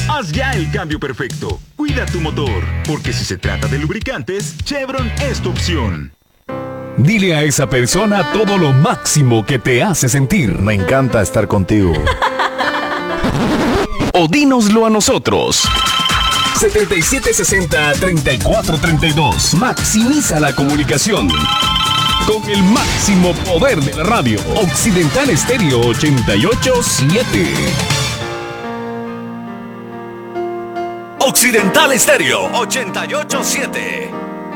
Haz ya el cambio perfecto. Cuida tu motor, porque si se trata de lubricantes, Chevron es tu opción. Dile a esa persona todo lo máximo que te hace sentir. Me encanta estar contigo. O dínoslo a nosotros. 7760-3432. Maximiza la comunicación. Con el máximo poder de la radio. Occidental Estéreo 88.7. Occidental Estéreo 88.7.